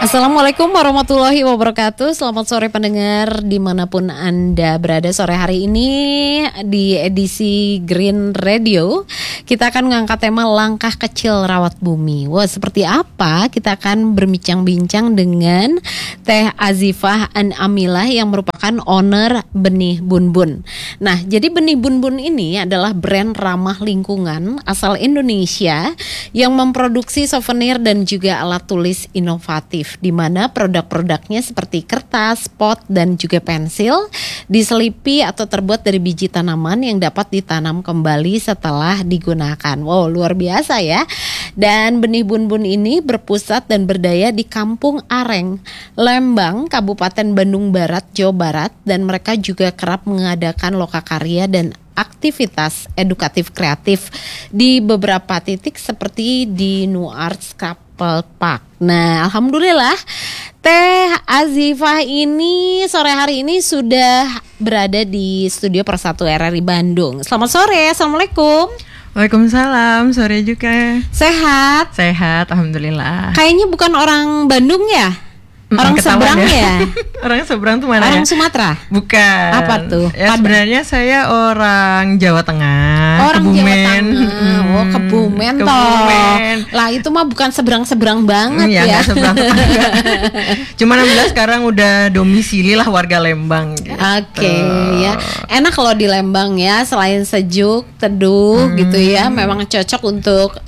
Assalamualaikum warahmatullahi wabarakatuh. Selamat sore pendengar dimanapun Anda berada. Sore hari ini di edisi Green Radio kita akan mengangkat tema langkah kecil rawat bumi. Wah, seperti apa? Kita akan berbincang-bincang dengan Teh Azifah An-Amilah yang merupakan owner Benih Bun Bun. Nah, jadi Benih Bun Bun ini adalah brand ramah lingkungan asal Indonesia yang memproduksi souvenir dan juga alat tulis inovatif, di mana produk-produknya seperti kertas, pot, dan juga pensil diselipi atau terbuat dari biji tanaman yang dapat ditanam kembali setelah digunakan. Wow, luar biasa ya. Dan Benih Bun Bun ini berpusat dan berdaya di Kampung Areng, Lembang, Kabupaten Bandung Barat, Jawa Barat, dan mereka juga kerap mengadakan lokakarya dan aktivitas edukatif kreatif di beberapa titik seperti di New Arts Couple Park. Nah, alhamdulillah Teh Azifah ini sore hari ini sudah berada di studio Persatu RRI Bandung. Selamat sore, assalamualaikum. Waalaikumsalam, sore juga. Sehat? Sehat, alhamdulillah. Kayaknya bukan orang Bandung ya? Orang seberang ya? Orang seberang tuh mana? Orang Sumatera? Bukan. Apa tuh? Ya, sebenarnya saya orang Jawa Tengah. Orang Kebumen. Jawa Tengah. Oh, Kebumen toh. Lah itu mah bukan seberang-seberang banget ya. Enggak seberang tetangga. Cuman alhamdulillah sekarang udah domisili lah warga Lembang gitu. Oke, ya. Enak kalau di Lembang ya, selain sejuk, teduh gitu ya, memang cocok untuk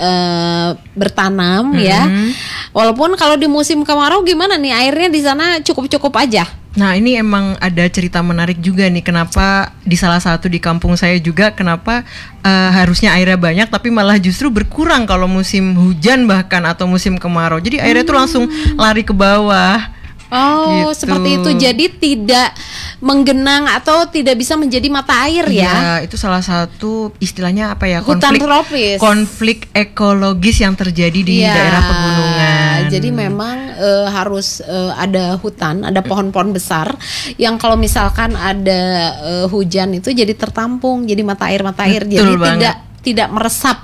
bertanam ya. Walaupun kalau di musim kemarau gimana nih, airnya di sana cukup-cukup aja? Nah, ini emang ada cerita menarik juga nih, kenapa di salah satu di kampung saya juga kenapa harusnya airnya banyak tapi malah justru berkurang kalau musim hujan bahkan atau musim kemarau. Jadi airnya tuh langsung lari ke bawah. Oh, gitu. Seperti itu. Jadi tidak menggenang atau tidak bisa menjadi mata air ya? Iya, itu salah satu istilahnya apa ya? Hutan tropis. Konflik ekologis yang terjadi di daerah pegunungan. Jadi memang harus ada hutan, ada pohon-pohon besar yang kalau misalkan ada hujan itu jadi tertampung, jadi mata air. Jadi banget. tidak meresap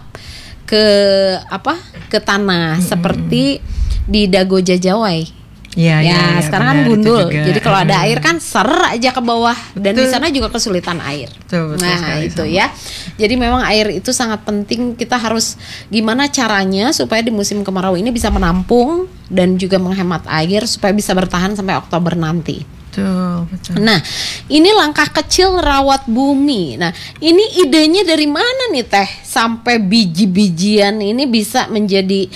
ke tanah seperti di Dago Jajawai. Ya, sekarang kan gundul. Jadi kalau ada air kan ser aja ke bawah. Dan di sana juga kesulitan air. Betul nah, itu sama. Ya. Jadi memang air itu sangat penting. Kita harus gimana caranya supaya di musim kemarau ini bisa menampung dan juga menghemat air supaya bisa bertahan sampai Oktober nanti. Betul. Nah, ini langkah kecil rawat bumi. Nah, ini idenya dari mana nih Teh? Sampai biji-bijian ini bisa menjadi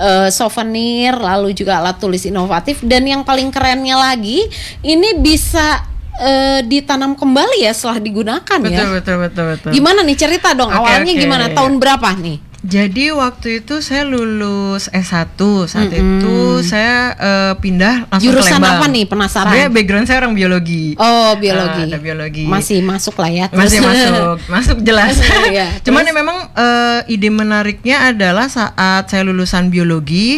souvenir, lalu juga alat tulis inovatif. Dan yang paling kerennya lagi, ini bisa ditanam kembali ya setelah digunakan. Betul. Gimana nih, cerita dong, awalnya gimana? Tahun berapa nih? Jadi waktu itu saya lulus S1. Saat itu saya pindah langsung jurusan ke Lembang. apa nih, penasaran? Sebenarnya background saya orang biologi. Oh, biologi. Ada biologi. Masih masuk lah ya. Masih masuk jelas. Ya, cuman ya memang ide menariknya adalah saat saya lulusan biologi,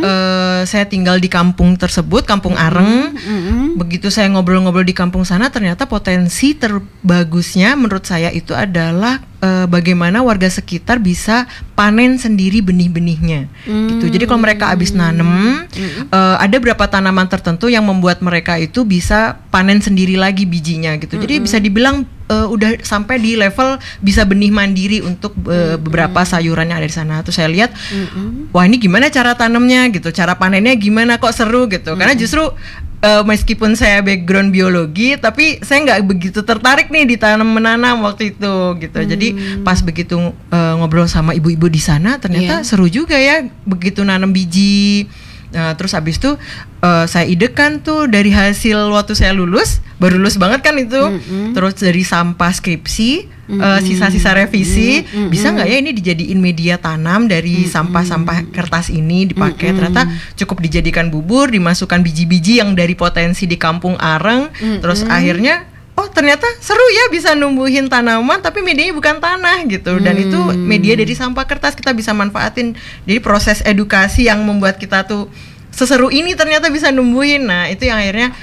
saya tinggal di kampung tersebut, Kampung Areng. Begitu saya ngobrol-ngobrol di kampung sana, ternyata potensi terbagusnya menurut saya itu adalah bagaimana warga sekitar bisa panen sendiri benih-benihnya gitu. Jadi kalau mereka habis nanem, ada beberapa tanaman tertentu yang membuat mereka itu bisa panen sendiri lagi bijinya gitu. Jadi bisa dibilang udah sampai di level bisa benih mandiri untuk beberapa sayuran yang ada di sana. Terus saya lihat, wah ini gimana cara tanamnya gitu, cara panennya gimana, kok seru gitu. Karena justru meskipun saya background biologi, tapi saya nggak begitu tertarik nih di tanam menanam waktu itu gitu. Jadi pas begitu ngobrol sama ibu-ibu di sana, ternyata seru juga ya begitu nanam biji. Nah, terus abis itu saya idekan tuh dari hasil waktu saya lulus, baru lulus banget kan itu. Terus dari sampah skripsi, sisa-sisa revisi, bisa nggak ya ini dijadiin media tanam dari sampah-sampah kertas ini dipakai. Ternyata cukup dijadikan bubur, dimasukkan biji-biji yang dari potensi di Kampung Areng. Terus akhirnya ternyata seru ya bisa numbuhin tanaman tapi medianya bukan tanah gitu. Dan itu media dari sampah kertas kita bisa manfaatin. Jadi proses edukasi yang membuat kita tuh seseru ini ternyata bisa numbuhin. Nah itu yang akhirnya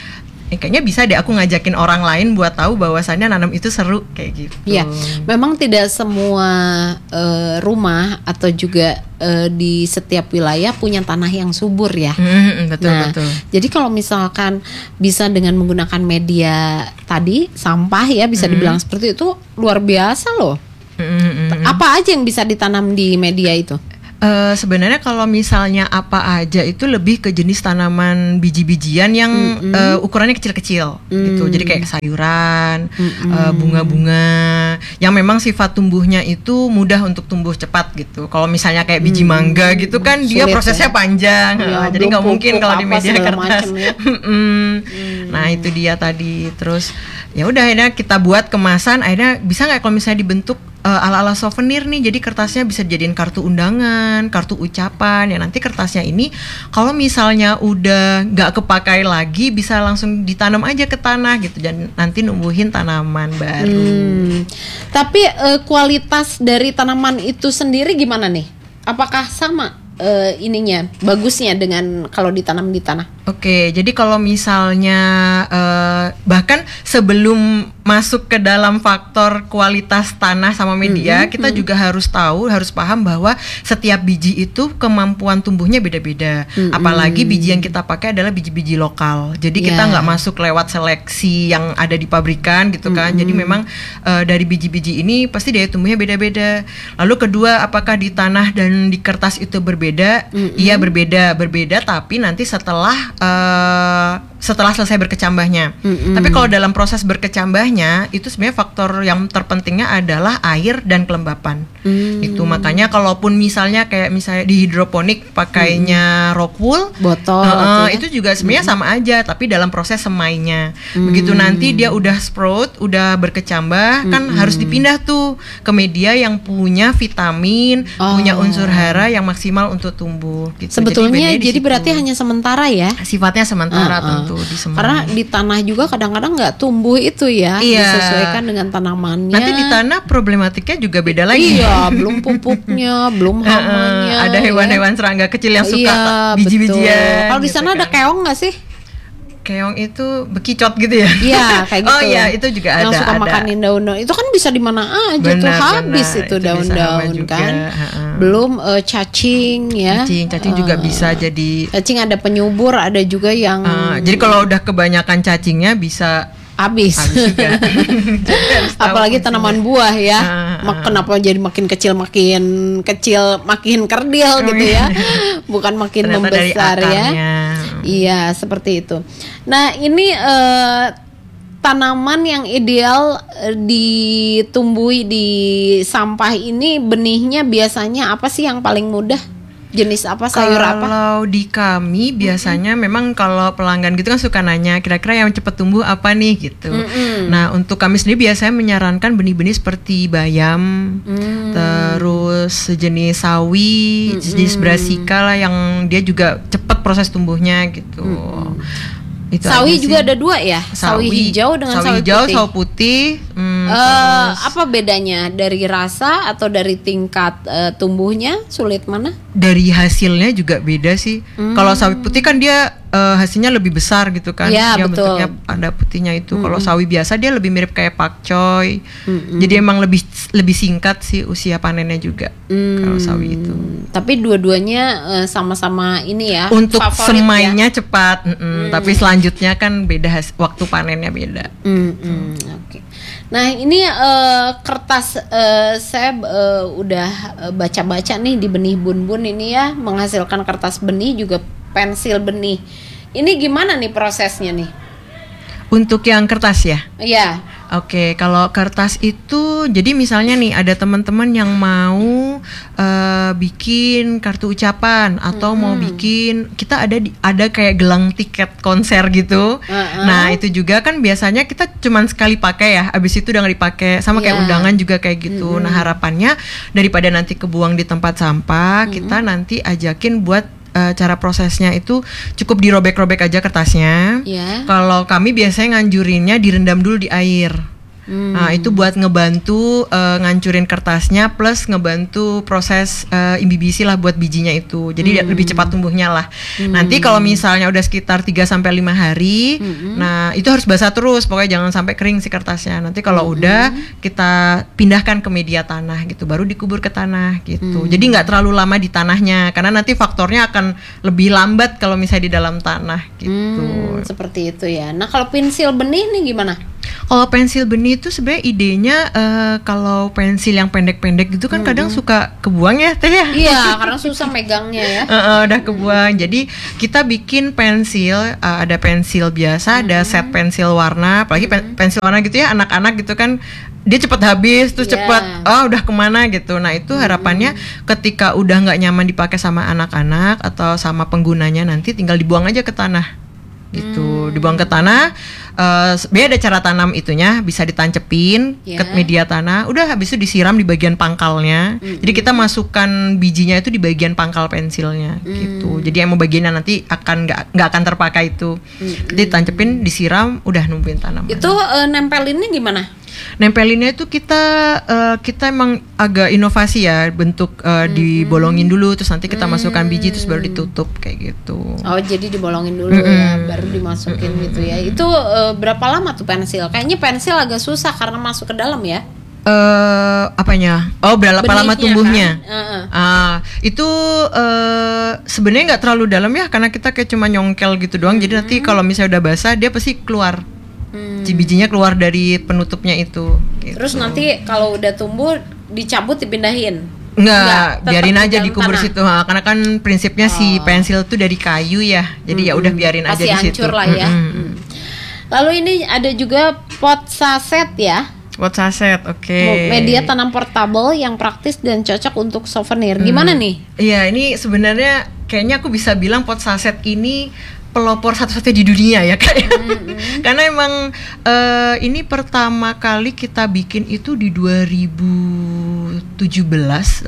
kayaknya bisa deh aku ngajakin orang lain buat tahu bahwasannya nanam itu seru kayak gitu. Iya, memang tidak semua rumah atau juga di setiap wilayah punya tanah yang subur ya. Betul. Jadi kalau misalkan bisa dengan menggunakan media tadi sampah ya, bisa dibilang seperti itu, luar biasa loh. Apa aja yang bisa ditanam di media itu? Sebenarnya kalau misalnya apa aja itu lebih ke jenis tanaman biji-bijian yang ukurannya kecil-kecil gitu. Jadi kayak sayuran, bunga-bunga yang memang sifat tumbuhnya itu mudah untuk tumbuh cepat gitu. Kalau misalnya kayak biji mangga gitu kan dia prosesnya panjang, jadi nggak mungkin kalau di media kertas. Ya. Nah itu dia tadi. Terus ya udah akhirnya kita buat kemasan. Akhirnya bisa nggak kalau misalnya dibentuk ala-ala souvenir nih, jadi kertasnya bisa dijadiin kartu undangan, kartu ucapan. Ya nanti kertasnya ini kalau misalnya udah nggak kepakai lagi bisa langsung ditanam aja ke tanah gitu, dan nanti numbuhin tanaman baru. Tapi kualitas dari tanaman itu sendiri gimana nih? Apakah sama ininya bagusnya dengan kalau ditanam di tanah? Oke, jadi kalau misalnya bahkan sebelum masuk ke dalam faktor kualitas tanah sama media, kita juga harus tahu, harus paham bahwa setiap biji itu kemampuan tumbuhnya beda-beda. Apalagi biji yang kita pakai adalah biji-biji lokal. Jadi kita nggak masuk lewat seleksi yang ada di pabrikan gitu kan. Jadi memang dari biji-biji ini pasti daya tumbuhnya beda-beda. Lalu kedua, apakah di tanah dan di kertas itu berbeda? Iya berbeda, tapi nanti setelah selesai berkecambahnya. Tapi kalau dalam proses berkecambahnya itu sebenarnya faktor yang terpentingnya adalah air dan kelembapan. Itu makanya kalaupun misalnya di hidroponik pakainya rock wool botol itu juga sebenarnya sama aja, tapi dalam proses semainya. Begitu nanti dia udah sprout, udah berkecambah, kan harus dipindah tuh ke media yang punya vitamin, punya unsur hara yang maksimal untuk tumbuh gitu. Sebetulnya jadi berarti hanya sementara ya? Sifatnya sementara tentu di semai. Karena di tanah juga kadang-kadang nggak tumbuh itu ya, disesuaikan dengan tanamannya. Nanti di tanah problematiknya juga beda lagi. Iya, belum pupuknya, belum hamanya. Ada hewan-hewan serangga kecil yang suka biji-bijian. Kalau di sana gitu ada keong nggak sih? Keong itu bekicot gitu ya? Iya, kayak gitu. Oh iya, itu juga yang suka makanin daun-daun. Itu kan bisa di mana aja tuh, habis itu daun-daun kan. Belum cacing ya. Cacing juga bisa jadi. Cacing ada penyubur, ada juga yang. Jadi kalau udah kebanyakan cacingnya bisa habis juga. Apalagi tanaman buah ya. Kenapa jadi makin kecil makin kerdil gitu ya. Bukan makin ternyata membesar ya. Iya, seperti itu. Nah, ini tanaman yang ideal ditumbuhi di sampah ini, benihnya biasanya apa sih yang paling mudah? Jenis apa, sayur apa? Kalau di kami biasanya memang kalau pelanggan gitu kan suka nanya kira-kira yang cepat tumbuh apa nih gitu. Nah untuk kami sendiri biasanya menyarankan benih-benih seperti bayam, terus sejenis sawi, sejenis brassica lah yang dia juga cepat proses tumbuhnya gitu. Itu sawi juga ada dua ya? Sawi hijau dengan sawi putih. Sawi putih. Apa bedanya dari rasa atau dari tingkat tumbuhnya? Sulit mana? Dari hasilnya juga beda sih. Kalau sawi putih kan dia hasilnya lebih besar gitu kan. Ya, dia betul. bentuknya ada putihnya itu. Kalau sawi biasa dia lebih mirip kayak pakcoy. Jadi emang lebih singkat sih usia panennya juga. Kalau sawi itu. Tapi dua-duanya sama-sama ini ya. Untuk semainya ya? cepat. Tapi selanjutnya kan beda waktu panennya beda. Oke. Nah ini kertas saya udah baca-baca nih di benih bun-bun ini ya, menghasilkan kertas benih juga pensil benih. Ini gimana nih prosesnya nih? Untuk yang kertas ya? Iya. Oke, kalau kertas itu jadi misalnya nih ada teman-teman yang mau bikin kartu ucapan atau mau bikin, kita ada kayak gelang tiket konser gitu. Nah, itu juga kan biasanya kita cuman sekali pakai ya, abis itu udah nggak dipakai. Sama kayak undangan juga kayak gitu. Nah, harapannya daripada nanti kebuang di tempat sampah, kita nanti ajakin buat cara prosesnya itu cukup dirobek-robek aja kertasnya. Kalau kami biasanya nganjurinnya direndam dulu di air. Nah, itu buat ngebantu ngancurin kertasnya plus ngebantu proses imbibisi lah buat bijinya itu. Jadi lebih cepat tumbuhnya lah. Nanti kalau misalnya udah sekitar 3 sampai 5 hari, nah itu harus basah terus. Pokoknya jangan sampai kering si kertasnya. Nanti kalau udah kita pindahkan ke media tanah gitu, baru dikubur ke tanah gitu. Jadi nggak terlalu lama di tanahnya karena nanti faktornya akan lebih lambat kalau misalnya di dalam tanah gitu. Seperti itu ya. Nah, kalau pensil benih nih gimana? Kalau pensil benih itu sebenarnya idenya kalau pensil yang pendek-pendek gitu kan kadang suka kebuang ya Teh ya. Iya, karena susah megangnya ya. Udah kebuang. Jadi kita bikin pensil, ada pensil biasa, ada set pensil warna, apalagi pensil warna gitu ya, anak-anak gitu kan dia cepat habis, terus cepat udah kemana gitu. Nah itu harapannya ketika udah nggak nyaman dipakai sama anak-anak atau sama penggunanya, nanti tinggal dibuang aja ke tanah gitu. Dibuang ke tanah. Sebenarnya ada cara tanam itunya, bisa ditancepin ke media tanah. Udah habis itu disiram di bagian pangkalnya. Jadi kita masukkan bijinya itu di bagian pangkal pensilnya gitu. Jadi emang bagiannya nanti akan nggak akan terpakai itu. Jadi tancepin, disiram, udah numpuin tanaman. Itu nempelinnya gimana? Nempelinnya itu kita emang agak inovasi ya, bentuk dibolongin dulu, terus nanti kita masukkan biji, terus baru ditutup kayak gitu. Oh, jadi dibolongin dulu ya, baru dimasukin gitu ya. Itu berapa lama tuh pensil? Kayaknya pensil agak susah karena masuk ke dalam ya. Apanya? Oh, berapa lama tumbuhnya? Kan? Itu sebenarnya nggak terlalu dalam ya, karena kita kayak cuma nyongkel gitu doang. Jadi nanti kalau misalnya udah basah, dia pasti keluar. Bijinya keluar dari penutupnya itu gitu. Terus nanti kalau udah tumbuh dicabut, dipindahin? Enggak, biarin aja dikubur situ. Karena kan prinsipnya si pensil tuh dari kayu ya. Jadi ya udah biarin aja di situ. Pasti hancur lah ya. Lalu ini ada juga pot saset ya. Pot saset, oke. Media tanam portable yang praktis dan cocok untuk souvenir. Gimana nih? Iya, ini sebenarnya kayaknya aku bisa bilang pot saset ini pelopor satu-satunya di dunia ya kayak. Karena emang ini pertama kali kita bikin itu di 2017,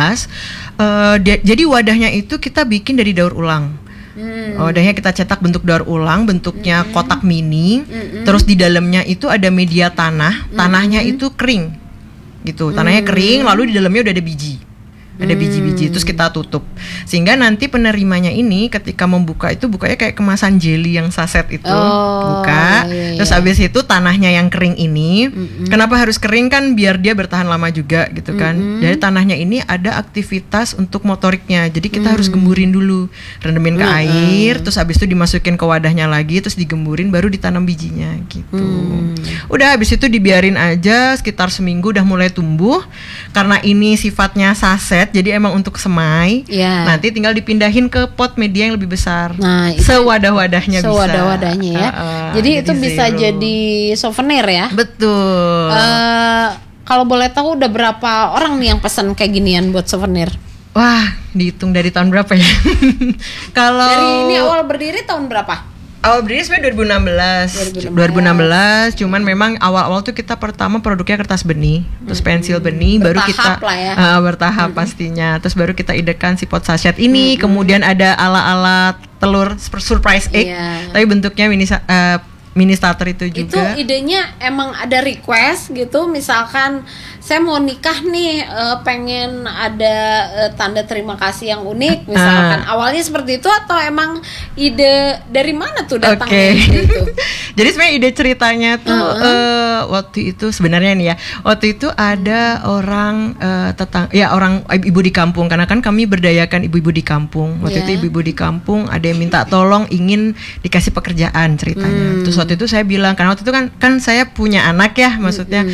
18. Jadi wadahnya itu kita bikin dari daur ulang. Wadahnya kita cetak bentuk daur ulang, bentuknya kotak mini. Terus di dalamnya itu ada media tanah, tanahnya itu kering gitu. Tanahnya kering, lalu di dalamnya udah ada biji. Ada biji-biji, terus kita tutup sehingga nanti penerimanya ini ketika membuka itu bukanya kayak kemasan jelly yang saset itu, buka, terus habis itu tanahnya yang kering ini, kenapa harus kering kan biar dia bertahan lama juga gitu kan. Dari tanahnya ini ada aktivitas untuk motoriknya, jadi kita harus gemburin dulu, rendemin ke air, terus habis itu dimasukin ke wadahnya lagi, terus digemburin baru ditanam bijinya gitu. Udah habis itu dibiarin aja sekitar seminggu udah mulai tumbuh, karena ini sifatnya saset jadi emang untuk semai. Nanti tinggal dipindahin ke pot media yang lebih besar. Nah, sewadah-wadahnya bisa. Sewadah-wadahnya ya. Jadi itu bisa jadi souvenir ya. Betul. Kalau boleh tahu udah berapa orang nih yang pesan kayak ginian buat souvenir? Wah, dihitung dari tahun berapa ya? Kalau dari ini awal berdiri tahun berapa? Awal berdiri sebenarnya 2016, cuman memang awal-awal tuh kita pertama produknya kertas benih, terus pensil benih, baru kita bertahap pastinya, terus baru kita idekan si pot sachet ini, kemudian ada ala-ala telur surprise egg, tapi bentuknya mini starter itu juga. Itu idenya emang ada request gitu, misalkan saya mau nikah nih, pengen ada tanda terima kasih yang unik misalkan. Awalnya seperti itu atau emang ide dari mana tuh datangnya gitu? Jadi sebenarnya ide ceritanya tuh waktu itu sebenarnya nih ya, waktu itu ada orang orang ibu di kampung, karena kan kami berdayakan ibu-ibu di kampung. Waktu itu ibu-ibu di kampung ada yang minta tolong ingin dikasih pekerjaan ceritanya. Terus waktu itu saya bilang, karena waktu itu kan saya punya anak ya, maksudnya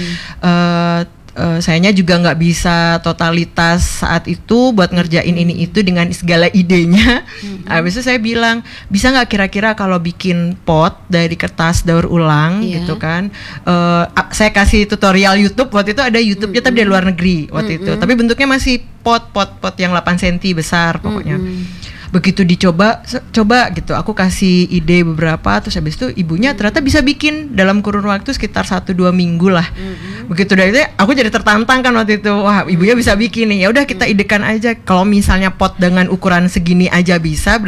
sayanya juga nggak bisa totalitas saat itu buat ngerjain ini itu dengan segala idenya. Habis itu saya bilang, bisa nggak kira-kira kalau bikin pot dari kertas daur ulang gitu kan. Saya kasih tutorial YouTube, waktu itu ada YouTube-nya tapi dari luar negeri waktu itu. Tapi bentuknya masih pot yang 8 cm besar pokoknya. Begitu dicoba gitu, aku kasih ide beberapa, terus habis itu ibunya ternyata bisa bikin dalam kurun waktu sekitar 1-2 minggu lah. Begitu dari itu aku jadi tertantang kan waktu itu, wah ibunya bisa bikin nih, ya udah kita idekan aja, kalau misalnya pot dengan ukuran segini aja bisa, berarti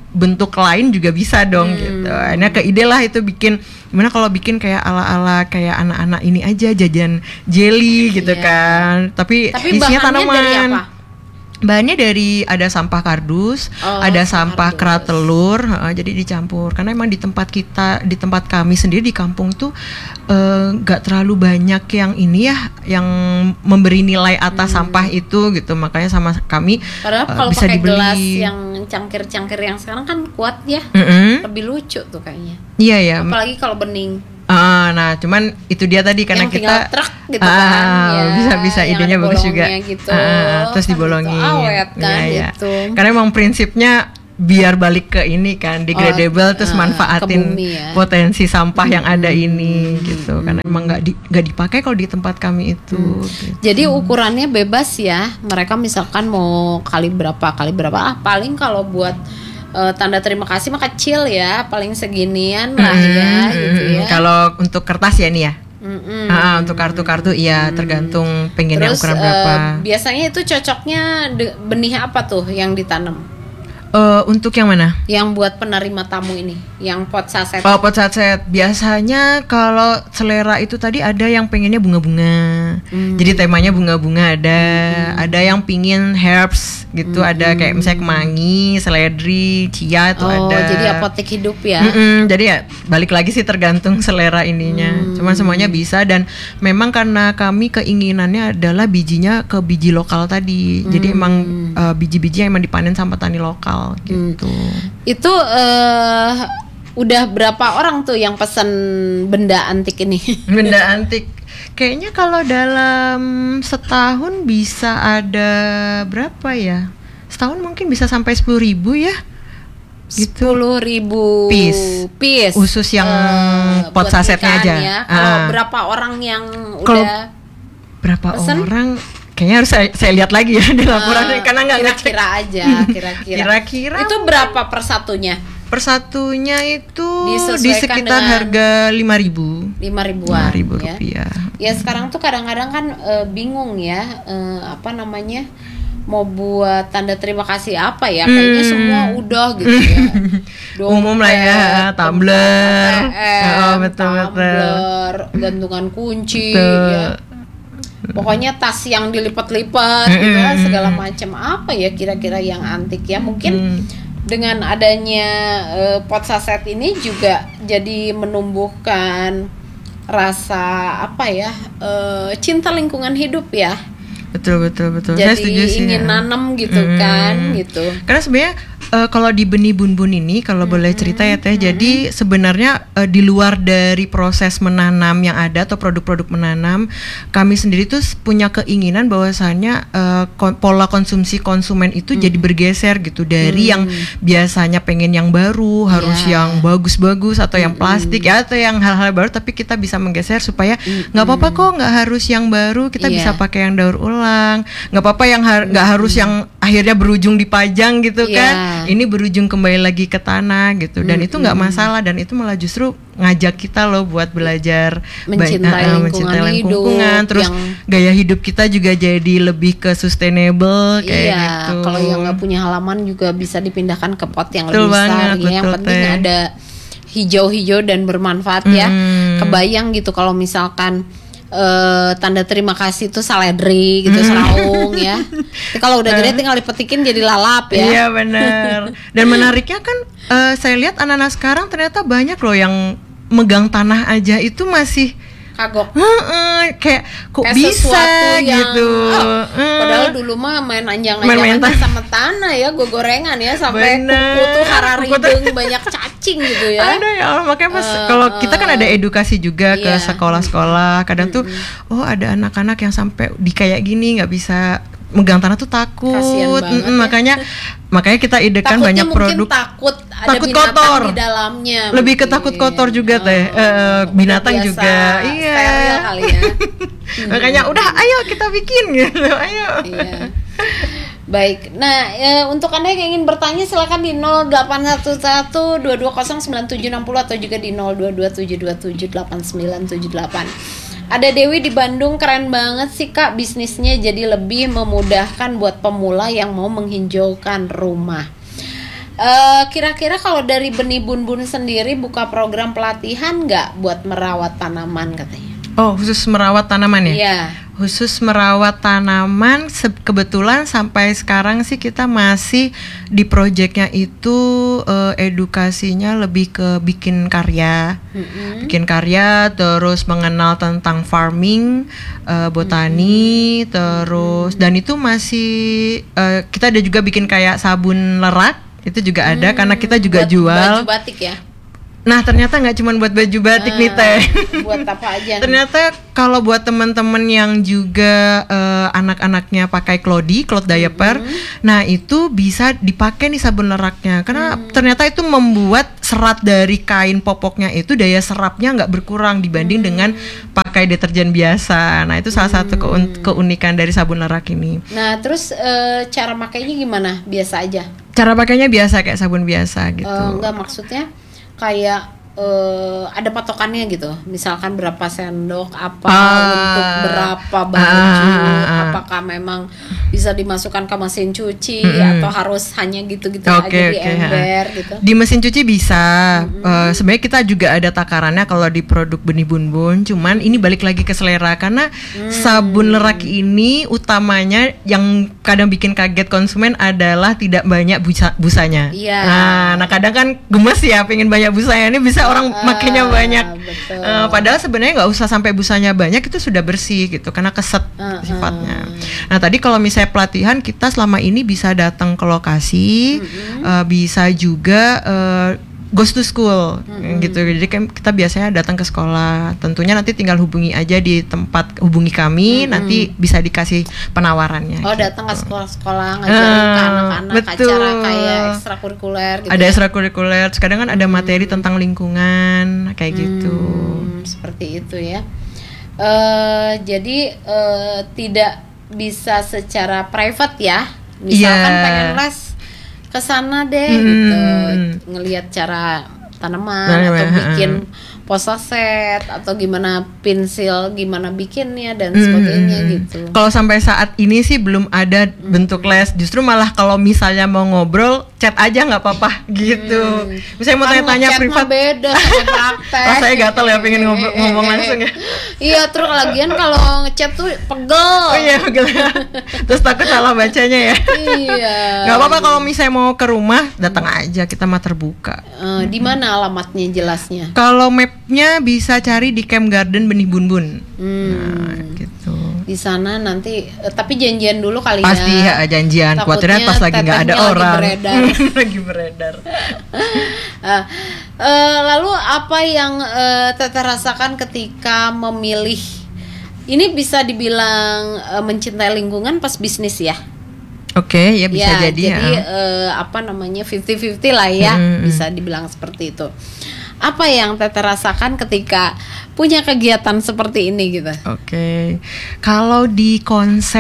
bentuk lain juga bisa dong gitu. Nah ke ide lah itu bikin gimana kalau bikin kayak ala-ala kayak anak-anak ini aja jajan jelly gitu kan. Tapi isinya tanaman. Dari apa? Bahannya dari ada sampah kardus, ada sampah kerat telur, jadi dicampur. Karena emang di tempat kami sendiri di kampung tuh nggak terlalu banyak yang ini ya, yang memberi nilai atas sampah itu gitu. Makanya sama kami padahal bisa pakai dibeli. Gelas yang cangkir-cangkir yang sekarang kan kuat ya, lebih lucu tuh kayaknya. Iya ya. Apalagi kalau bening. Nah, cuman itu dia tadi karena yang kita truk gitu kan, bisa idenya bagus juga. Gitu. Terus dibolongin, gitu, awet kan gitu. Karena emang prinsipnya biar balik ke ini kan, degradable, terus manfaatin potensi sampah yang ada ini gitu. Karena emang nggak dipakai kalau di tempat kami itu. Gitu. Jadi ukurannya bebas ya. Mereka misalkan mau kali berapa, paling kalau buat tanda terima kasih mah kecil ya, paling seginian lah ya gitu ya. Kalau untuk kertas ya nih ya. Untuk kartu-kartu iya tergantung pengennya ukuran berapa. Biasanya itu cocoknya benih apa tuh yang ditanam? Untuk yang mana? Yang buat penerima tamu ini, yang pot saset. Oh, pot saset. Biasanya kalau selera itu tadi ada yang pengennya bunga-bunga. Jadi temanya bunga-bunga ada yang pingin herbs gitu, ada kayak misalnya kemangi, seledri, chia itu ada. Oh, jadi apotek hidup ya. Jadi ya balik lagi sih tergantung selera ininya. Cuman semuanya bisa dan memang karena kami keinginannya adalah bijinya ke biji lokal tadi. Jadi emang biji-biji yang emang dipanen sama petani lokal gitu. Itu udah berapa orang tuh yang pesan benda antik ini? Benda antik kayaknya kalau dalam setahun bisa ada berapa ya? Setahun mungkin bisa sampai 10.000 ya. Gitu. 10.000 piece. Khusus yang pot sasetnya aja. Ya. Kalau berapa orang yang udah berapa pesen? Orang? Kayaknya harus saya lihat lagi ya di laporan karena nggak ngecek. Kira-kira aja, kira-kira. Itu berapa persatunya? Persatunya itu di sekitar harga 5.000. 5.000-an rupiah. Ya sekarang tuh kadang-kadang kan bingung ya, apa namanya? Mau buat tanda terima kasih apa ya? Kayaknya semua udah gitu ya. Umum lah ya, tumbler. Betul. Gantungan kunci ya. Pokoknya tas yang dilipat-lipat gitu lah, segala macam. Apa ya kira-kira yang antik ya? Mungkin dengan adanya pot saset ini juga jadi menumbuhkan rasa apa ya, cinta lingkungan hidup ya. Betul. Jadi saya setuju sih, ingin nanam gitu kan gitu. Karena sebenarnya kalau di benih bun-bun ini kalau boleh cerita ya Teh, jadi sebenarnya di luar dari proses menanam yang ada atau produk-produk menanam, kami sendiri tuh punya keinginan bahwasannya pola konsumsi konsumen itu jadi bergeser gitu dari yang biasanya pengen yang baru, harus yang bagus-bagus atau yang plastik ya atau yang hal-hal baru, tapi kita bisa menggeser supaya nggak apa-apa kok, nggak harus yang baru, kita bisa pakai yang daur ulang, nggak apa-apa yang nggak harus yang akhirnya berujung dipajang gitu kan. Ini berujung kembali lagi ke tanah gitu, dan itu nggak masalah, dan itu malah justru ngajak kita loh buat belajar mencintai lingkungan, terus gaya hidup kita juga jadi lebih ke sustainable kayak gitu. Kalau yang nggak punya halaman juga bisa dipindahkan ke pot yang lebih besar. Yang penting ada hijau-hijau dan bermanfaat ya. Kebayang gitu kalau misalkan tanda terima kasih itu seledri gitu, seraung ya. Kalau udah gede tinggal dipetikin jadi lalap ya. Iya benar. Dan menariknya kan saya lihat anak-anak sekarang ternyata banyak loh yang megang tanah aja itu masih kagok. Kayak bisa gitu. Padahal dulu mah main anjang-anjangan sama tanah ya, gorengan ya, sampai kuku tuh hararideng banyak cacing gitu ya. Ada ya, makanya pas kalau kita kan ada edukasi juga ke sekolah-sekolah. Kadang tuh ada anak-anak yang sampai di kayak gini nggak bisa megang tanah tuh takut. Makanya kita idekan banyak produk. Takut kotor di dalamnya. Lebih ke takut kotor juga Teh. Binatang juga. Iya. Steril kali ya. Makanya udah ayo kita bikin gitu. Ayo. Iya. Baik. Nah, untuk Anda yang ingin bertanya silakan di 0811-220-9760 atau juga di 0227278978. Ada Dewi di Bandung, keren banget sih Kak bisnisnya, jadi lebih memudahkan buat pemula yang mau menghijaukan rumah. Kira-kira kalau dari Benih Bun Bun sendiri buka program pelatihan nggak buat merawat tanaman katanya? Oh, khusus merawat tanaman ya? Iya. Khusus merawat tanaman, kebetulan sampai sekarang sih kita masih di proyeknya itu edukasinya lebih ke bikin karya, terus mengenal tentang farming, botani, terus dan itu masih kita ada juga bikin kayak sabun lerak, itu juga ada karena kita juga buat jual baju batik ya. Nah ternyata nggak cuma buat baju batik nih Teh. Buat apa aja? Ternyata kalau buat teman-teman yang juga anak-anaknya pakai cloth diaper, nah itu bisa dipakai nih sabun leraknya. Karena ternyata itu membuat serat dari kain popoknya itu daya serapnya nggak berkurang dibanding dengan pakai deterjen biasa. Nah itu salah satu keunikan dari sabun lerak ini. Nah terus cara makainya gimana? Biasa aja? Cara pakainya biasa kayak sabun biasa gitu. Enggak, maksudnya kayak ada patokannya gitu, misalkan berapa sendok apa untuk berapa baju, apakah memang bisa dimasukkan ke mesin cuci atau harus hanya gitu-gitu aja di ember gitu? Di mesin cuci bisa. Sebenarnya kita juga ada takarannya kalau di produk Benih Bun Bun, cuman ini balik lagi ke selera karena sabun lerak ini utamanya yang kadang bikin kaget konsumen adalah tidak banyak busanya. Iya. Nah kadang kan gemes ya pengen banyak busanya, ini bisa orang makainya banyak. Padahal sebenarnya nggak usah sampai busanya banyak, itu sudah bersih gitu karena keset sifatnya. Nah tadi kalau misalnya pelatihan kita selama ini bisa datang ke lokasi, bisa juga goes to school gitu. Jadi kita biasanya datang ke sekolah. Tentunya nanti tinggal hubungi aja di tempat, hubungi kami, nanti bisa dikasih penawarannya. Oh, gitu. datang ke sekolah-sekolah ngajarin ke anak-anak acara kayak ekstrakurikuler gitu. Ada ekstrakurikuler, kadang kan ada materi tentang lingkungan kayak gitu. Seperti itu ya. Jadi tidak bisa secara private ya. Misalkan pengen les ke sana deh gitu, ngelihat cara tanaman atau bikin posaset atau gimana pensil, gimana bikinnya dan sebagainya gitu. Kalau sampai saat ini sih belum ada bentuk les, justru malah kalau misalnya mau ngobrol chat aja nggak apa-apa gitu. Misalnya mau tanya-tanya privat, beda sama praktek. Rasanya gatel ya pengen ngomong langsung ya. Iya, terus lagian kalau ngechat tuh pegel. Oh iya pegel. Terus takut salah bacanya ya. Iya. Gak apa-apa kalau misalnya mau ke rumah datang aja, kita mah terbuka. Di mana alamatnya jelasnya? Kalau mapnya bisa cari di Camp Garden Benih Bun Bun. Nah, gitu. Di sana nanti tapi janjian dulu kali ya. Pasti ya janjian. Khawatirnya pas lagi nggak ada orang. Lagi beredar. Lalu apa yang Teteh rasakan ketika memilih? Ini bisa dibilang mencintai lingkungan pas bisnis ya? Oke, ya bisa jadi. Jadi apa namanya 50-50 lah ya, bisa dibilang seperti itu. Apa yang Teteh rasakan ketika punya kegiatan seperti ini gitu? Oke. Kalau di konsep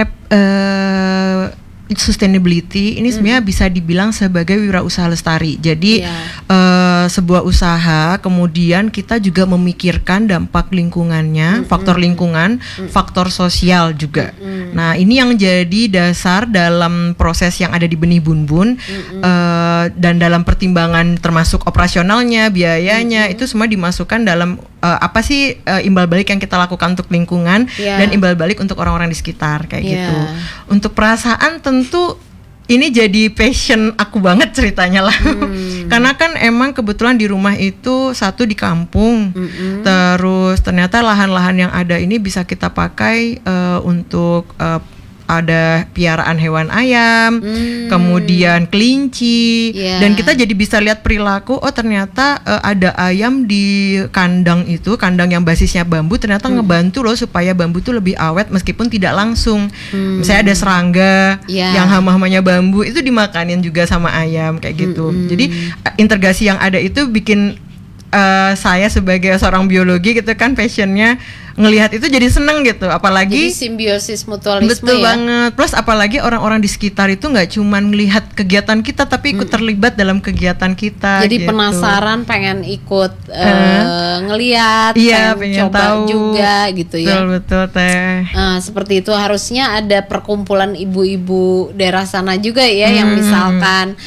sustainability ini sebenarnya bisa dibilang sebagai wirausaha lestari. Jadi sebuah usaha kemudian kita juga memikirkan dampak lingkungannya, faktor lingkungan, faktor sosial juga. Nah, ini yang jadi dasar dalam proses yang ada di Benih Bun Bun, dan dalam pertimbangan termasuk operasionalnya, biayanya, itu semua dimasukkan dalam apa sih imbal balik yang kita lakukan untuk lingkungan dan imbal balik untuk orang-orang di sekitar kayak gitu. Untuk perasaan tentu ini jadi passion aku banget ceritanya lah. Karena kan emang kebetulan di rumah itu satu di kampung, terus ternyata lahan-lahan yang ada ini bisa kita pakai untuk ada piaraan hewan ayam, kemudian kelinci, dan kita jadi bisa lihat perilaku. Oh ternyata ada ayam di kandang itu, kandang yang basisnya bambu, ternyata ngebantu loh supaya bambu tuh lebih awet meskipun tidak langsung. Misalnya ada serangga yang hama-hamanya bambu itu dimakanin juga sama ayam kayak gitu. Jadi integrasi yang ada itu bikin saya sebagai seorang biologi gitu kan passionnya ngelihat itu jadi seneng gitu, apalagi jadi simbiosis mutualisme. Betul banget. Plus apalagi orang-orang di sekitar itu nggak cuma melihat kegiatan kita tapi ikut terlibat dalam kegiatan kita. Jadi gitu. Penasaran, pengen ikut ngelihat, pengen coba tahu juga gitu ya. Betul Teh. Seperti itu harusnya ada perkumpulan ibu-ibu daerah sana juga ya yang misalkan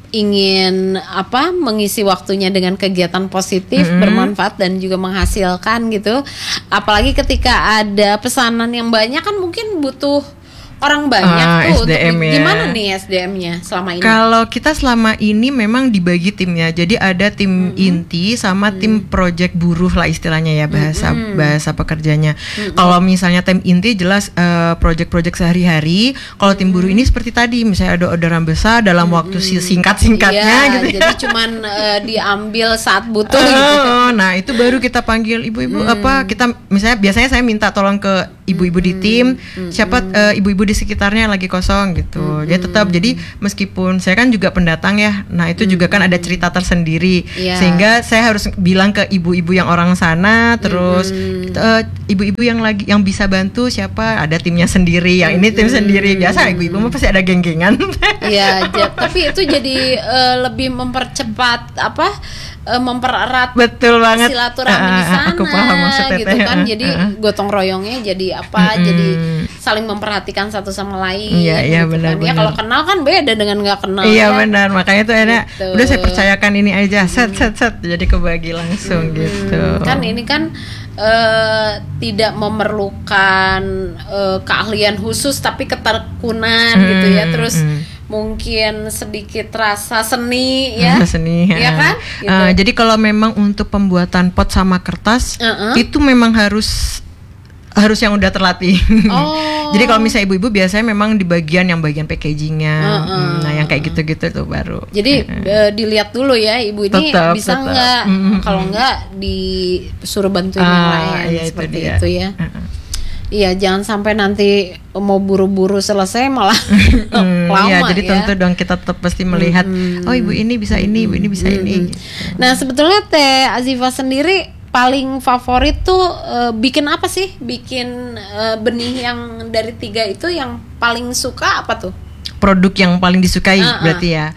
ingin mengisi waktunya dengan kegiatan positif, bermanfaat dan juga menghasilkan gitu. Apalagi ketika ada pesanan yang banyak kan mungkin butuh orang banyak tuh SDM untuk ya. gimana nih SDM-nya selama ini? Kalau kita selama ini memang dibagi timnya. Jadi ada tim inti sama tim project buruh lah istilahnya ya, bahasa pekerjanya. Kalau misalnya tim inti jelas project-project sehari-hari. Kalau tim buruh ini seperti tadi, misalnya ada orderan besar dalam waktu singkat-singkatnya gitu ya. Jadi cuman diambil saat butuh gitu. Nah, itu baru kita panggil ibu-ibu kita misalnya biasanya saya minta tolong ke ibu-ibu di tim, siapa ibu-ibu di sekitarnya lagi kosong gitu. Jadi meskipun saya kan juga pendatang ya, nah itu juga kan ada cerita tersendiri, sehingga saya harus bilang ke ibu-ibu yang orang sana, terus ibu-ibu yang bisa bantu siapa, ada timnya sendiri, yang ini tim sendiri. Biasa ibu-ibu mah pasti ada geng-gengan. Iya, tapi itu jadi lebih mempercepat mempererat betul banget silaturahmi di sana. Aku paham maksudnya gitu kan. Jadi gotong royongnya jadi jadi saling memperhatikan satu sama lain. Iya gitu benar. Kan. Ya kalau kenal kan beda dengan nggak kenal. Iya benar, makanya tuh enak. Gitu. Udah saya percayakan ini aja, set jadi kebagi langsung gitu. Kan ini kan tidak memerlukan keahlian khusus tapi ketekuna gitu ya. Terus mungkin sedikit rasa seni ya. Seni ya kan? Gitu. Jadi kalau memang untuk pembuatan pot sama kertas itu memang harus yang udah terlatih. Jadi kalau misalnya ibu-ibu biasanya memang di bagian packagingnya, nah yang kayak gitu-gitu tuh baru. Jadi dilihat dulu ya ibu ini bisa nggak, kalau nggak disuruh bantuin yang lain seperti itu ya. Iya, jangan sampai nanti mau buru-buru selesai malah lama ya. Jadi ya. tentu dong kita tetap pasti melihat, oh ibu ini bisa ini, ibu ini bisa ini. Gitu. Nah sebetulnya Teh Azifa sendiri paling favorit tuh bikin apa sih? Bikin benih yang dari 3 itu yang paling suka apa tuh? Produk yang paling disukai berarti ya.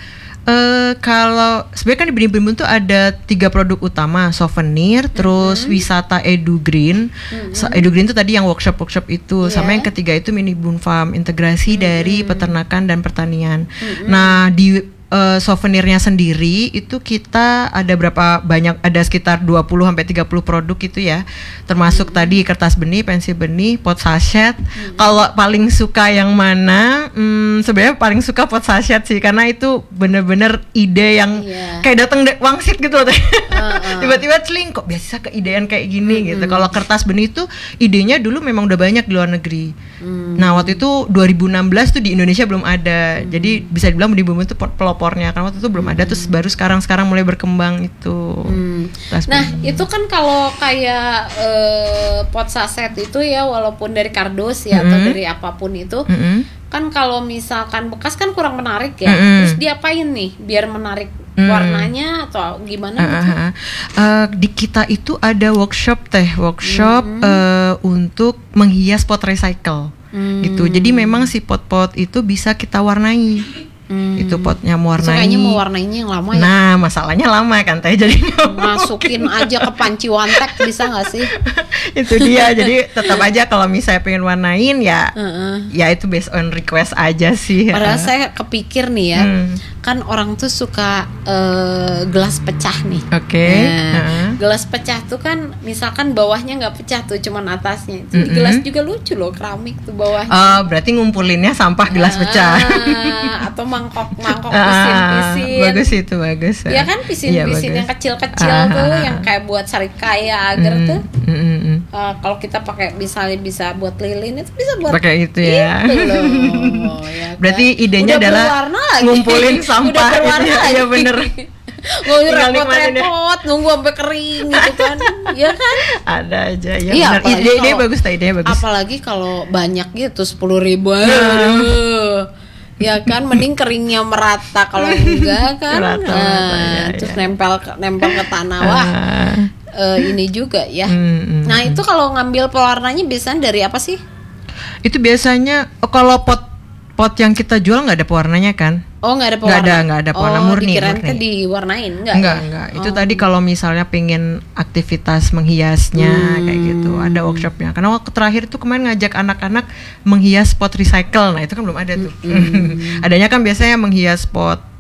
Kalau sebenarnya kan di Benih-Benimbun tuh ada 3 produk utama, souvenir, terus wisata Edu Green. Edu Green itu tadi yang workshop itu, sama yang ketiga itu Minibun Farm, integrasi dari peternakan dan pertanian. Nah di souvenirnya sendiri itu kita ada berapa banyak, ada sekitar 20-30 produk itu ya, termasuk tadi kertas benih, pensil benih, pot sachet. Kalau paling suka yang mana? Sebenarnya paling suka pot sachet sih, karena itu bener-bener ide yang kayak datang wangsit gitu loh. Tiba-tiba celing, kok biasa keidean kayak gini gitu. Kalau kertas benih itu idenya dulu memang udah banyak di luar negeri. Nah waktu itu 2016 tuh di Indonesia belum ada, jadi bisa dibilang Benih-Benimbun itu pelopornya, karena waktu itu belum ada, terus baru sekarang mulai berkembang itu. Nah itu kan kalau kayak pot saset itu ya, walaupun dari kardus ya atau dari apapun itu, kan kalau misalkan bekas kan kurang menarik ya. Terus diapain nih biar menarik warnanya atau gimana gitu? Di kita itu ada workshop untuk menghias pot recycle gitu. Jadi memang si pot-pot itu bisa kita warnai. Itu potnya mau warnai. Kayaknya mau warnainya yang lama ya. Nah masalahnya lama kan Teh, jadi masukin aja ke panci wantek bisa nggak sih? Itu dia. Jadi tetap aja kalau misalnya pengen warnain ya, ya itu based on request aja sih. Padahal saya kepikir nih ya, kan orang tuh suka gelas pecah nih. Gelas pecah tuh kan, misalkan bawahnya nggak pecah tuh, cuman atasnya. Di gelas juga lucu loh, keramik tuh bawahnya. Berarti ngumpulinnya sampah gelas pecah. Atau mangkok pisin-pisin. Bagus itu, bagus. Ya kan pisin-pisin yang kecil-kecil tuh, yang kayak buat sarikaya agar tuh. Kalau kita pakai misalnya bisa buat lilin, itu bisa buat pakai itu ya. Itu loh, ya kan? Berarti idenya udah adalah ngumpulin sampah. Udah berwarna gitu. lagi. Iya bener. Nggak repot-repot nunggu sampai kering gitu kan. Ya kan? Ada aja ya. Iya, ide bagus, ide bagus. Apalagi kalau banyak gitu 10.000. Ya kan, mending keringnya merata, kalau enggak kan merata, terus nempel ke tanah. Wah, ini juga ya. Nah itu kalau ngambil pewarnanya biasanya dari apa sih? Itu biasanya kalau pot yang kita jual nggak ada pewarnanya kan? Oh nggak ada pewarna? Nggak ada pewarna, murni. Dikirain kan diwarnain? Enggak. Itu tadi kalau misalnya pengen aktivitas menghiasnya kayak gitu, ada workshopnya. Karena waktu terakhir tuh kemarin ngajak anak-anak menghias pot recycle, nah itu kan belum ada tuh. Adanya kan biasanya menghias pot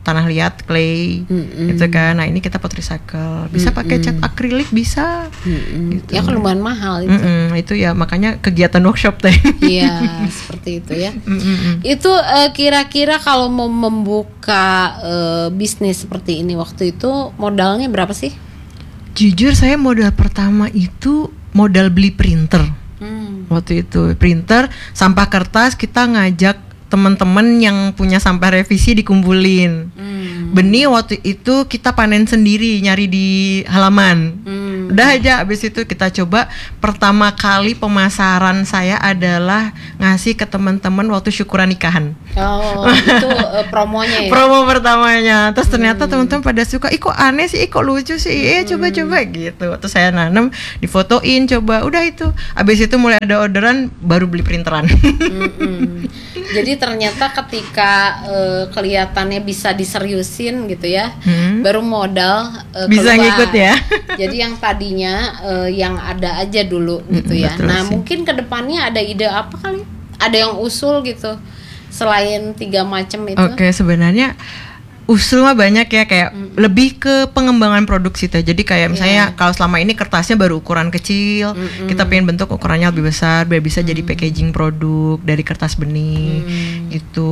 tanah liat, clay, gitu kan. Nah ini kita pot recycle, bisa pakai cat akrilik bisa. Gitu. Ya kan lumayan mahal itu. Itu ya makanya kegiatan workshop teh. Iya seperti itu ya. Itu kira-kira kalau mau membuka bisnis seperti ini waktu itu modalnya berapa sih? Jujur saya modal pertama itu modal beli printer. Waktu itu printer, sampah kertas, kita ngajak teman-teman yang punya sampah revisi dikumpulin. Benih waktu itu kita panen sendiri, nyari di halaman. Udah aja, abis itu kita coba. Pertama kali pemasaran saya adalah ngasih ke teman-teman waktu syukuran nikahan. Oh, itu promonya ya? Promo pertamanya. Terus ternyata teman-teman pada suka, ih kok aneh sih, ih kok lucu sih, coba-coba gitu. Terus saya nanam, difotoin, coba, udah itu. Abis itu mulai ada orderan, baru beli printeran. Jadi ternyata ketika kelihatannya bisa diseriusin gitu ya, baru modal bisa keluar. ngikut ya. Jadi yang tadinya yang ada aja dulu gitu ya. Nah sih. Mungkin kedepannya ada ide apa kali? Ada yang usul gitu selain 3 macam itu? Oke, sebenarnya usul mah banyak ya, kayak lebih ke pengembangan produksi tuh. Jadi kayak misalnya kalau selama ini kertasnya baru ukuran kecil, kita pengen bentuk ukurannya lebih besar biar bisa jadi packaging produk dari kertas benih gitu.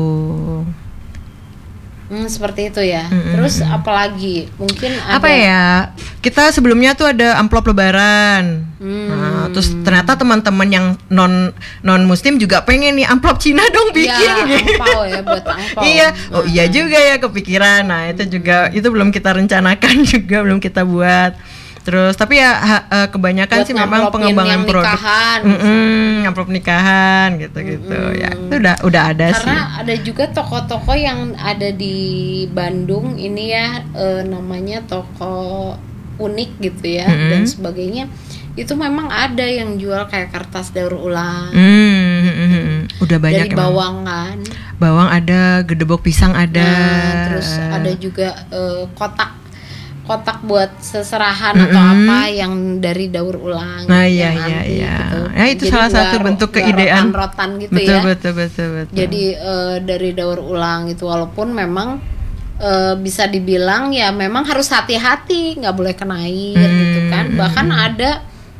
Seperti itu ya. Terus apalagi mungkin ada apa ya? Kita sebelumnya tuh ada amplop lebaran. Nah, terus ternyata teman-teman yang non muslim juga pengen nih amplop Cina dong bikin. Ya, angpau ya buat angpau. Iya. Oh iya juga ya, kepikiran. Nah, itu juga belum kita rencanakan juga, belum kita buat. Terus tapi ya kebanyakan buat sih memang pengembangan produk, amplop nikahan gitu-gitu ya. Itu udah ada. Karena sih. Ada juga toko-toko yang ada di Bandung ini ya, namanya toko unik gitu ya dan sebagainya. Itu memang ada yang jual kayak kertas daur ulang. Udah banyak. Dari bawang kan. Bawang ada, gedebok pisang ada. Terus ada juga kotak buat seserahan atau apa yang dari daur ulang. Nah iya. Gitu. Ya itu jadi salah satu bentuk keidean. Rotan gitu betul, ya. Betul. Jadi dari daur ulang itu walaupun memang bisa dibilang ya memang harus hati-hati, nggak boleh kena air gitu kan. Bahkan ada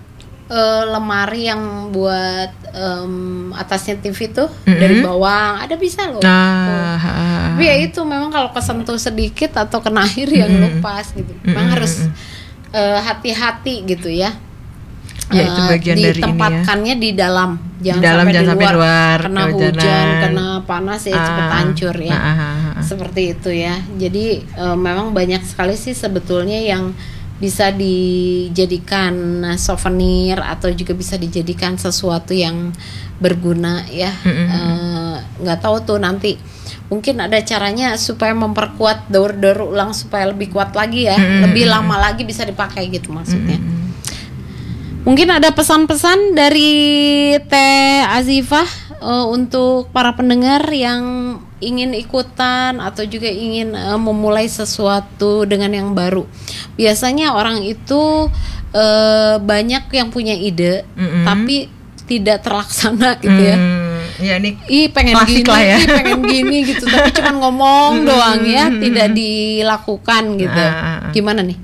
lemari yang buat atasnya TV tuh dari bawang ada bisa loh. Tapi ya itu memang kalau kesentuh sedikit atau kena air yang lepas gitu. Memang harus hati-hati gitu ya. Ya itu bagian dari ini ya. Ditempatkannya di dalam, jangan sampai luar. Kena hujan, kena panas ya cepet hancur ya. Seperti itu ya. Jadi memang banyak sekali sih sebetulnya yang bisa dijadikan souvenir atau juga bisa dijadikan sesuatu yang berguna ya. Nggak tahu tuh nanti mungkin ada caranya supaya memperkuat daur ulang supaya lebih kuat lagi ya, lebih lama lagi bisa dipakai gitu maksudnya. Mungkin ada pesan-pesan dari Teh Azifah untuk para pendengar yang ingin ikutan atau juga ingin memulai sesuatu dengan yang baru. Biasanya orang itu banyak yang punya ide tapi tidak terlaksana gitu ya. Ya ini pengen gini, lah ya. Pengen gini gitu tapi cuma ngomong doang ya, tidak dilakukan gitu. Gimana nih?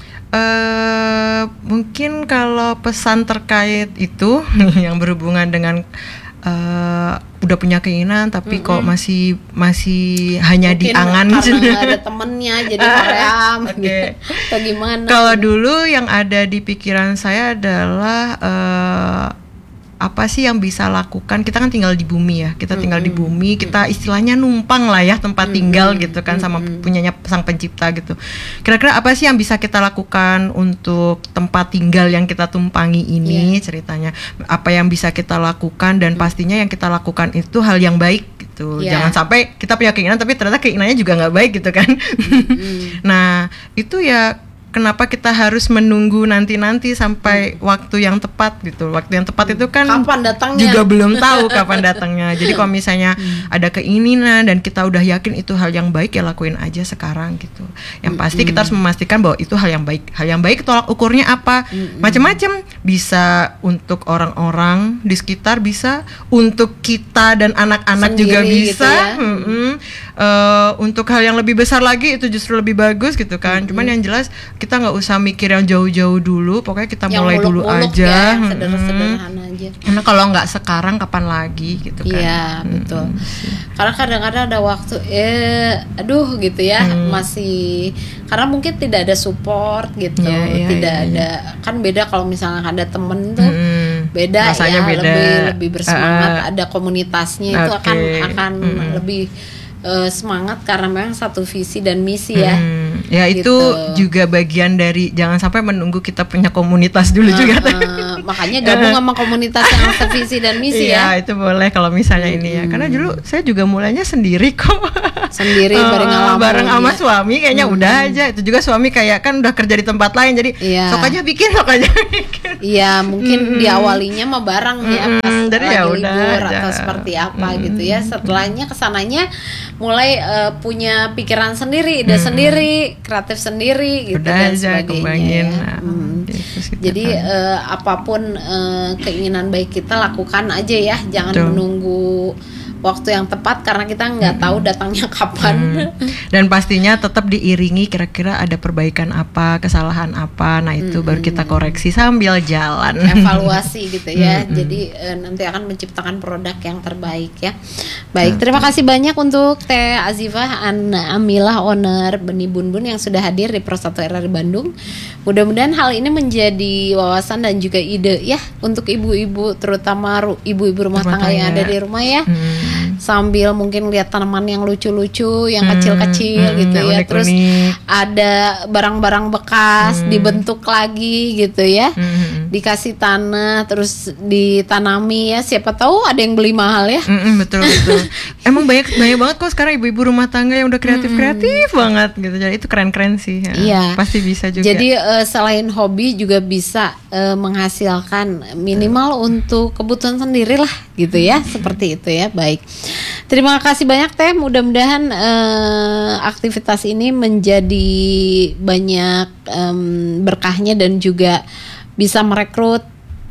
Mungkin kalau pesan terkait itu yang berhubungan dengan udah punya keinginan tapi kok masih hanya mungkin di angan karena ada temennya jadi koream atau gimana? Kalau dulu yang ada di pikiran saya adalah apa sih yang bisa lakukan, kita kan tinggal di bumi ya, kita tinggal di bumi, kita istilahnya numpang lah ya tempat tinggal gitu kan sama punyanya sang pencipta gitu. Kira-kira apa sih yang bisa kita lakukan untuk tempat tinggal yang kita tumpangi ini ceritanya, apa yang bisa kita lakukan dan pastinya yang kita lakukan itu hal yang baik gitu. Jangan sampai kita punya keinginan tapi ternyata keinginannya juga nggak baik gitu kan. Nah itu ya kenapa kita harus menunggu nanti sampai waktu yang tepat gitu. Waktu yang tepat itu kan kapan datangnya? Juga belum tahu kapan datangnya. Jadi kalau misalnya ada keinginan dan kita udah yakin itu hal yang baik ya lakuin aja sekarang gitu. Yang pasti kita harus memastikan bahwa itu hal yang baik. Hal yang baik tolak ukurnya apa? Macam-macam. Bisa untuk orang-orang di sekitar, bisa untuk kita dan anak-anak sendiri juga bisa. Gitu ya? untuk hal yang lebih besar lagi itu justru lebih bagus gitu kan. Cuman yang jelas kita nggak usah mikir yang jauh-jauh dulu, pokoknya kita yang mulai dulu aja, ya, sederhana aja. Karena kalau nggak sekarang kapan lagi gitu kan. Iya betul. Karena kadang-kadang ada waktu aduh gitu ya, masih karena mungkin tidak ada support gitu, tidak ada, kan beda kalau misalnya ada temen tuh beda rasanya ya, beda. lebih bersemangat, ada komunitasnya itu akan lebih semangat karena memang satu visi dan misi ya. Ya gitu. Itu juga bagian dari jangan sampai menunggu kita punya komunitas dulu juga. Makanya gabung sama komunitas yang sevisi dan misi ya. Iya itu boleh kalau misalnya ini ya. Karena dulu saya juga mulainya sendiri kok. Sendiri bareng sama suami kayaknya udah aja. Itu juga suami kayak kan udah kerja di tempat lain jadi sok aja bikin. Iya mungkin diawalinya mah bareng ya pas dari lagi ya libur udah atau seperti apa gitu ya. Setelahnya kesananya mulai punya pikiran sendiri, ide sendiri, kreatif sendiri gitu udah dan aja, sebagainya ya. Gitu, jadi apapun keinginan baik kita lakukan aja ya, jangan menunggu waktu yang tepat karena kita nggak tahu datangnya kapan. Dan pastinya tetap diiringi kira-kira ada perbaikan apa, kesalahan apa. Nah itu baru kita koreksi sambil jalan. Evaluasi gitu ya. Jadi nanti akan menciptakan produk yang terbaik ya. Baik, terima kasih banyak untuk Teh Azifah Amilah, owner Benih Bun Bun yang sudah hadir di Pro 1 RRI Bandung. Mudah-mudahan hal ini menjadi wawasan dan juga ide ya untuk ibu-ibu, terutama ibu-ibu rumah tangga yang ada di rumah ya. Sambil mungkin lihat tanaman yang lucu-lucu, yang kecil-kecil gitu ya. Unik-unik. Terus ada barang-barang bekas dibentuk lagi gitu ya. Dikasih tanah terus ditanami ya. Siapa tahu ada yang beli mahal ya. Betul. Emang banyak banget kok sekarang ibu-ibu rumah tangga yang udah kreatif banget gitu. Jadi itu keren-keren sih. Iya. Pasti bisa juga. Jadi selain hobi juga bisa menghasilkan minimal untuk kebutuhan sendiri lah gitu ya. Seperti itu ya. Baik. Terima kasih banyak Teh. Mudah-mudahan aktivitas ini menjadi banyak berkahnya dan juga bisa merekrut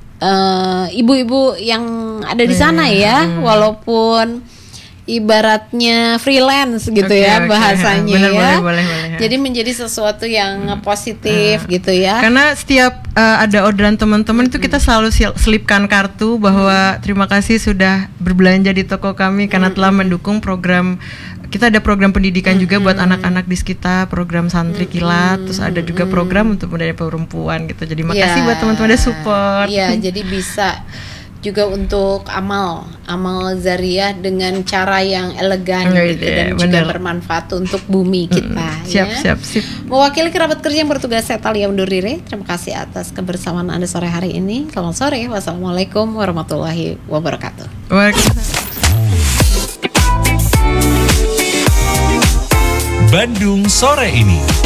ibu-ibu yang ada di sana ya. Walaupun ibaratnya freelance gitu ya bahasanya. Bener, ya. Boleh. Jadi menjadi sesuatu yang positif gitu ya. Karena setiap ada orderan teman-teman itu kita selalu selipkan kartu bahwa terima kasih sudah berbelanja di toko kami karena telah mendukung program. Kita ada program pendidikan juga buat anak-anak di sekitar, program santri kilat, terus ada juga program untuk pemberdayaan perempuan gitu. Jadi makasih buat teman-teman udah support. Iya, jadi bisa juga untuk amal zariah dengan cara yang elegan gitu, dan juga bermanfaat untuk bumi kita. Siap. Mewakili kerabat kerja yang bertugas, saya Thalia undur diri. Terima kasih atas kebersamaan Anda sore hari ini. Selamat sore. Wassalamualaikum warahmatullahi wabarakatuh. Bandung sore ini.